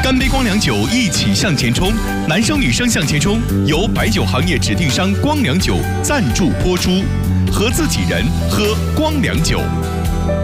干杯光良酒，一起向前冲！男生女生向前冲，由白酒行业指定商光良酒赞助播出，和自己人喝光良酒。